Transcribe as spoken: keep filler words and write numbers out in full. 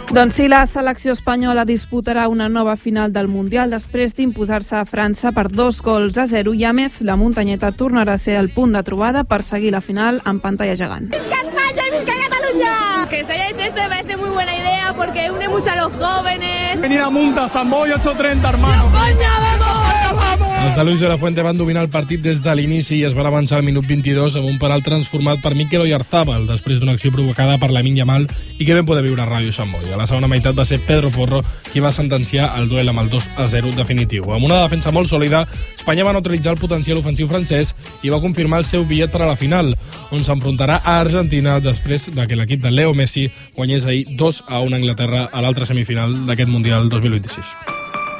Doncs sí, la selecció espanyola disputarà una nova final del Mundial després d'imposar-se a França per dos gols a zero i, a més, la muntanyeta tornarà a ser el punt de trobada per seguir la final en pantalla gegant. ¡Visca España y visca Cataluña! Que se haya hecho esto me parece muy buena idea porque une mucho a los jóvenes. Venir a Munta, Sant Boi, ocho treinta, hermano. ¡España, vamos! Els de Luis de la Fuente van dominar el partit des de l'inici i es van avançar al minut vint-i-dos amb un penal transformat per Mikel Oyarzabal després d'una acció provocada per Lamine Yamal i que ben poder viure a Ràdio Sant Boi. A la segona meitat va ser Pedro Porro qui va sentenciar el duel amb el dos a zero definitiu. Amb una defensa molt sòlida, Espanya va neutralitzar el potencial ofensiu francès i va confirmar el seu bitllet per a la final, on s'enfrontarà a Argentina després de que l'equip de Leo Messi guanyés ahir dos a un a Anglaterra a l'altra semifinal d'aquest Mundial dos mil vint-i-sis.